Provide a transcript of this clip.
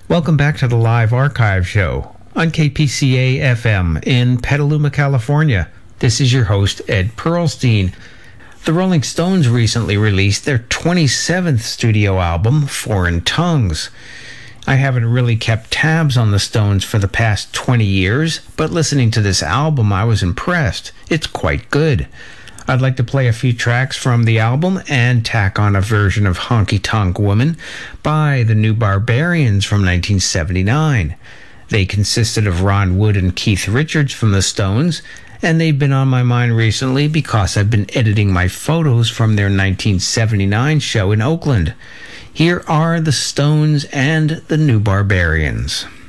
Welcome back to the Live Archive Show on KPCA FM in Petaluma, California. This is your host, Ed Pearlstein. The Rolling Stones recently released their 27th studio album, Foreign Tongues. I haven't really kept tabs on the Stones for the past 20 years, but listening to this album, I was impressed. It's quite good. I'd like to play a few tracks from the album and tack on a version of Honky Tonk Woman by the New Barbarians from 1979. They consisted of Ron Wood and Keith Richards from the Stones, and they've been on my mind recently because I've been editing my photos from their 1979 show in Oakland. Here are the Stones and the New Barbarians.